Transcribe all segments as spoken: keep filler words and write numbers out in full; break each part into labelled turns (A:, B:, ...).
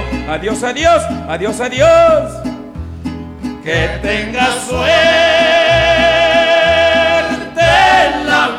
A: Adiós, adiós, adiós, adiós. Que tengas suerte en la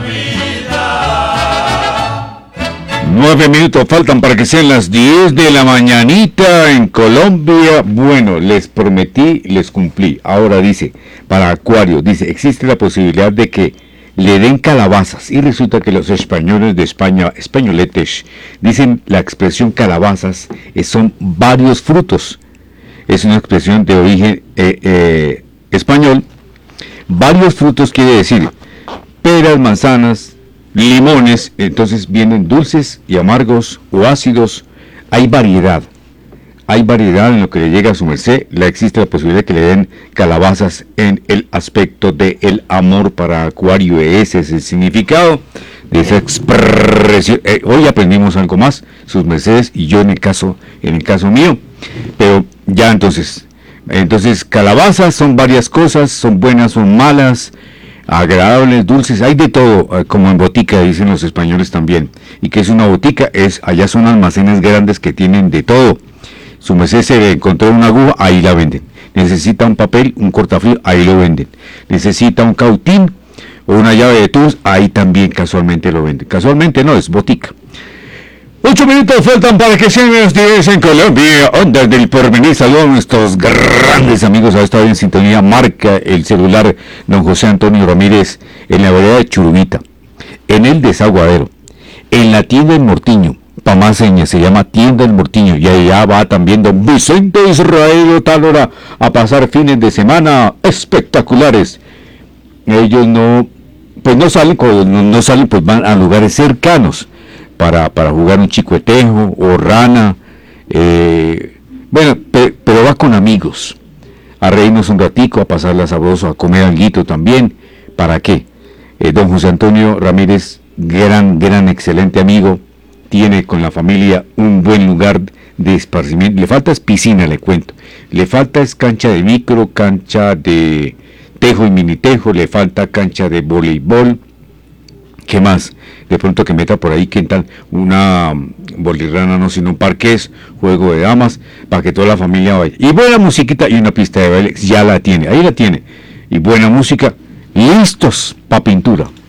A: vida.
B: Nueve minutos faltan para que sean las diez de la mañanita en Colombia. Bueno, les prometí, les cumplí. Ahora dice, para Acuario, dice, existe la posibilidad de que le den calabazas. Y resulta que los españoles de España, españoletes, dicen la expresión calabazas, eh, son varios frutos. Es una expresión de origen eh, eh, español. Varios frutos quiere decir peras, manzanas, limones. Entonces vienen dulces y amargos o ácidos. Hay variedad. Hay variedad en lo que le llega a su merced. La existe la posibilidad de que le den calabazas en el aspecto del amor para Acuario. Ese es el significado de esa expresión. Eh, hoy aprendimos algo más, sus mercedes y yo en el caso, en el caso mío. Pero ya entonces, entonces calabazas son varias cosas, son buenas, son malas, agradables, dulces, hay de todo, como en botica dicen los españoles también. ¿Y qué es una botica? Es, allá son almacenes grandes que tienen de todo. Su merced se encontró una aguja, ahí la venden. Necesita un papel, un cortafrío, ahí lo venden. Necesita un cautín o una llave de tubos, ahí también casualmente lo venden. Casualmente no, es botica. Ocho minutos faltan para que sean las diez en Colombia. Ondas del Porvenir. Saludos a nuestros grandes amigos a esta hora en sintonía. Marca el celular don José Antonio Ramírez en la vereda de Churumita, en el Desaguadero, en la tienda del Mortiño. Pa' más señas, se llama Tienda del Mortiño. Y allá va también don Vicente Israel tal hora a pasar fines de semana espectaculares. Ellos no, pues no salen, no, no salen, pues van a lugares cercanos. Para, para jugar un chicuetejo o rana, eh, bueno, pe, pero va con amigos, a reírnos un ratico, a pasarla sabroso, a comer alguito también. ¿Para qué? Eh, don José Antonio Ramírez, gran, gran, excelente amigo, tiene con la familia un buen lugar de esparcimiento. Le falta es piscina, le cuento, le falta es cancha de micro, cancha de tejo y mini tejo, le falta cancha de voleibol. ¿Qué más? De pronto que meta por ahí, ¿qué tal? Una bolirrana, no, sino un parqués, juego de damas, para que toda la familia vaya. Y buena musiquita y una pista de baile, ya la tiene, ahí la tiene. Y buena música, listos para pintura.